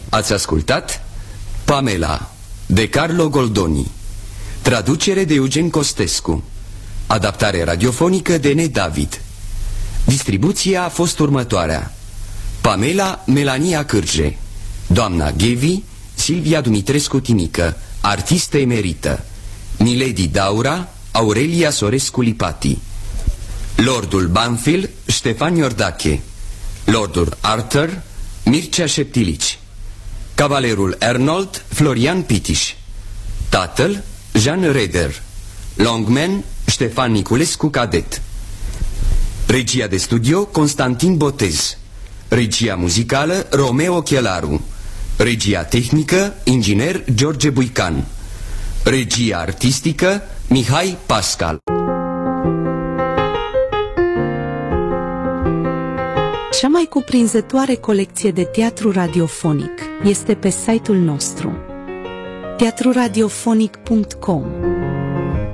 Ați ascultat Pamela, de Carlo Goldoni, traducere de Eugen Costescu, adaptare radiofonică de Ne David. Distribuția a fost următoarea: Pamela, Melania Cârge, doamna Ghevi, Silvia Dumitrescu Timică, artistă emerită, Milady Daura, Aurelia Sorescu Lipati, Lordul Banfield, Ștefan Iordache, Lordul Arthur, Mircea Șeptilici, Cavalerul Arnold, Florian Pitiș, tatăl, Jean Reder, Longman, Ștefan Niculescu Cadet. Regia de studio, Constantin Botez. Regia muzicală, Romeo Chelaru. Regia tehnică, inginer George Buican. Regia artistică, Mihai Pascal. Cea mai cuprinzătoare colecție de teatru radiofonic este pe site-ul nostru teatruradiofonic.com.